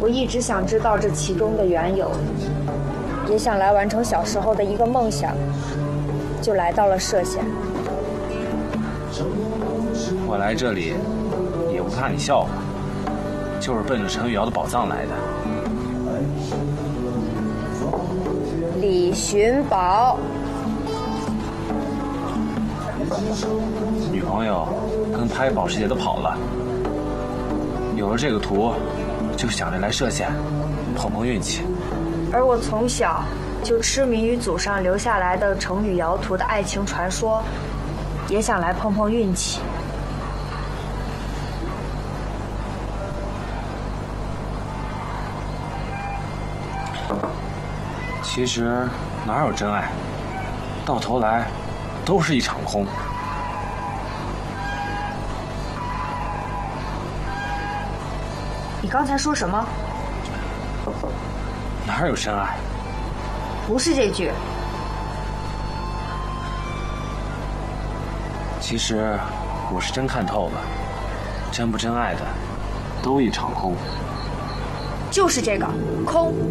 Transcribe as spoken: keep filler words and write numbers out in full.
我一直想知道这其中的缘由，也想来完成小时候的一个梦想，就来到了歙县。 我来这里也不怕你笑话，就是奔着陈玉瑶的宝藏来的。 李寻宝， 女朋友跟拍保时捷都跑了，有了这个图，就想着来歙县碰碰运气。 而我从小就痴迷于祖上留下来的程与瑶图的爱情传说，也想来碰碰运气。 其实哪有真爱，到头来都是一场空。 你刚才说什么？ 哪有真爱？ 不是这句。 其实我是真看透了，真不真爱的，都一场空。 就是这个空。